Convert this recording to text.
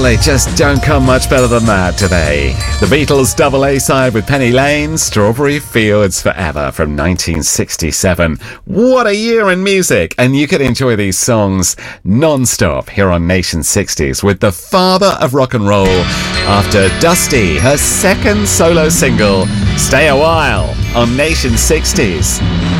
they just don't come much better than that, do they? The Beatles' double A-side with Penny Lane, Strawberry Fields Forever from 1967. What a year in music! And you can enjoy these songs non-stop here on Nation 60s with the father of rock and roll after Dusty, her second solo single, Stay a While, on Nation 60s.